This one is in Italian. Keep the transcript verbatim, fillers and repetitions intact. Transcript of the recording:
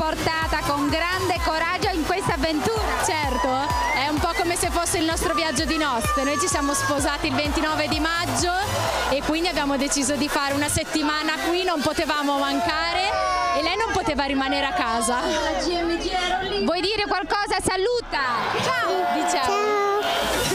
portata con grande coraggio in questa avventura. Certo, è un po' come se fosse il nostro viaggio di nozze. Noi ci siamo sposati il ventinove di maggio e quindi abbiamo deciso di fare una settimana qui, non potevamo mancare e lei non poteva rimanere a casa. Vuoi dire qualcosa? Saluta! Ciao! Diciamo.